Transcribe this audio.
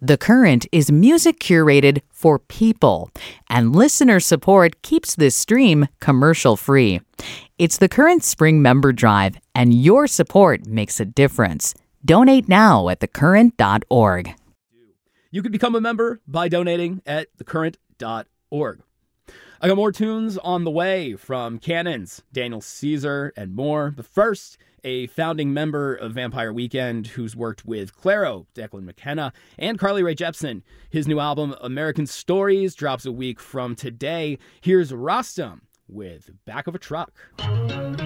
The Current is music curated for people, and listener support keeps this stream commercial-free. It's the Current Spring Member Drive, and your support makes a difference. Donate now at thecurrent.org. You can become a member by donating at thecurrent.org. I got more tunes on the way from Cannons, Daniel Caesar, and more. But first, a founding member of Vampire Weekend who's worked with Clairo, Declan McKenna, and Carly Rae Jepsen. His new album, American Stories, drops a week from today. Here's Rostam with Back of a Truck.